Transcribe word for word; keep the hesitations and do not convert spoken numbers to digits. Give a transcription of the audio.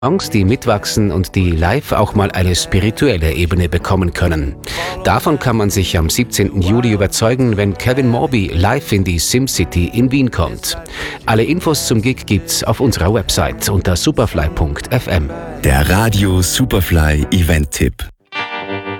Songs, die mitwachsen und die live auch mal eine spirituelle Ebene bekommen können. Davon kann man sich am siebzehnten Juli überzeugen, wenn Kevin Morby live in die SimCity in Wien kommt. Alle Infos zum Gig gibt's auf unserer Website unter superfly punkt f m. Der Radio Superfly Event-Tipp.